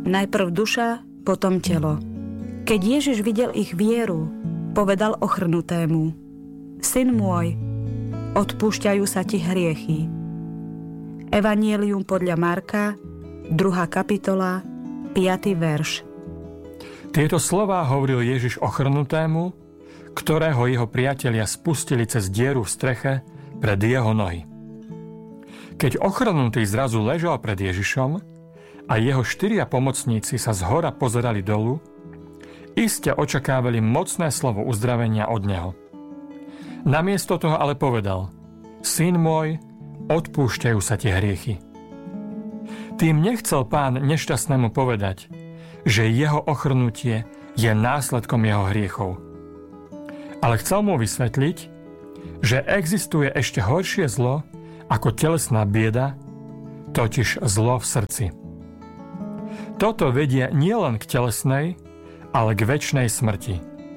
Najprv duša, potom telo. Keď Ježiš videl ich vieru, povedal ochrnutému: Syn môj, odpúšťajú sa ti hriechy. Evangelium podľa Marka, 2. kapitola, 5. verš. Tieto slová hovoril Ježiš ochrnutému, ktorého jeho priatelia spustili cez dieru v streche pred jeho nohy. Keď ochrnutý zrazu ležal pred Ježišom a jeho 4 pomocníci sa zhora pozerali dolu, iste očakávali mocné slovo uzdravenia od neho. Namiesto toho ale povedal: Syn môj, odpúšťajú sa ti hriechy. Tým nechcel Pán nešťastnému povedať, že jeho ochrnutie je následkom jeho hriechov. Ale chcel mu vysvetliť, že existuje ešte horšie zlo ako telesná bieda, totiž zlo v srdci. Toto vedie nielen k telesnej, ale k večnej smrti.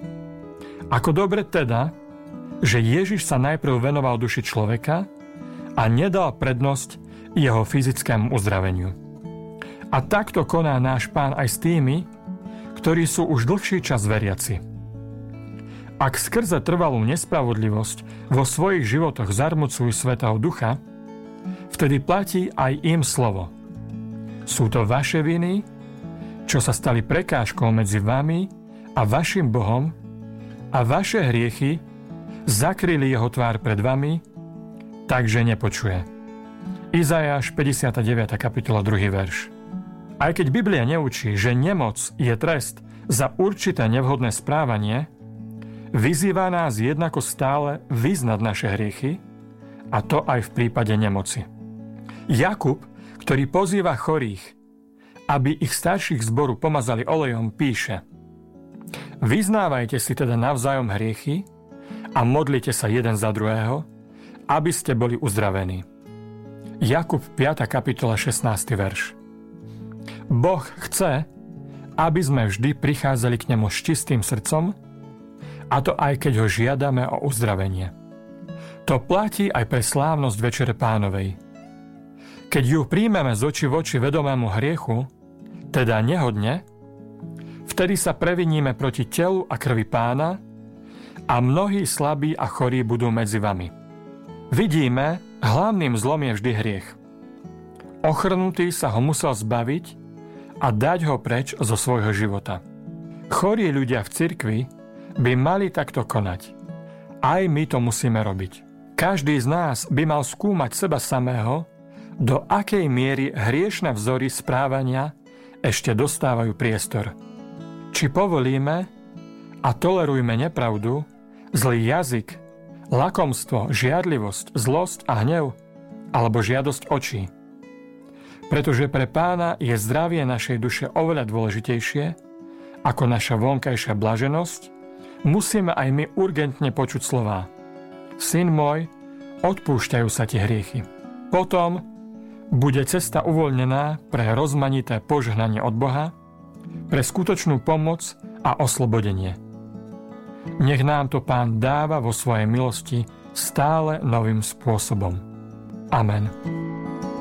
Ako dobre teda, že Ježiš sa najprv venoval duši človeka a nedal prednosť jeho fyzickému uzdraveniu. A takto koná náš Pán aj s tými, ktorí sú už dlhší čas veriaci. Ak skrze trvalú nespravodlivosť vo svojich životoch zarmucujú Svätého Ducha, vtedy platí aj im slovo: Sú to vaše viny, čo sa stali prekážkou medzi vami a vašim Bohom, a vaše hriechy zakryli jeho tvár pred vami, takže nepočuje. Izajáš 59. kapitola 2. verš. Aj keď Biblia neučí, že nemoc je trest za určité nevhodné správanie, vyzýva nás jednako stále vyznať naše hriechy, a to aj v prípade nemoci. Jakub, ktorý pozýva chorých, aby ich starších zboru pomazali olejom, píše: Vyznávajte si teda navzájom hriechy a modlite sa jeden za druhého, aby ste boli uzdravení. Jakub 5. kapitola 16. verš. Boh chce, aby sme vždy prichádzali k nemu s čistým srdcom, a to aj keď ho žiadame o uzdravenie. To platí aj pre slávnosť Večere Pánovej. Keď ju príjmeme z očí v oči vedomému hriechu, teda nehodne, vtedy sa previníme proti telu a krvi Pána a mnohí slabí a chorí budú medzi vami. Vidíme, hlavným zlom je vždy hriech. Ochrnutý sa ho musel zbaviť a dať ho preč zo svojho života. Chorí ľudia v cirkvi by mali takto konať. Aj my to musíme robiť. Každý z nás by mal skúmať seba samého, do akej miery hriešne vzory správania ešte dostávajú priestor. Či povolíme a tolerujme nepravdu, zlý jazyk, lakomstvo, žiadlivosť, zlosť a hnev, alebo žiadosť očí. Pretože pre Pána je zdravie našej duše oveľa dôležitejšie ako naša vonkajšia blaženosť, musíme aj my urgentne počuť slová: Syn môj, odpúšťajú sa ti hriechy. Potom bude cesta uvoľnená pre rozmanité požehnanie od Boha, pre skutočnú pomoc a oslobodenie. Nech nám to Pán dáva vo svojej milosti stále novým spôsobom. Amen.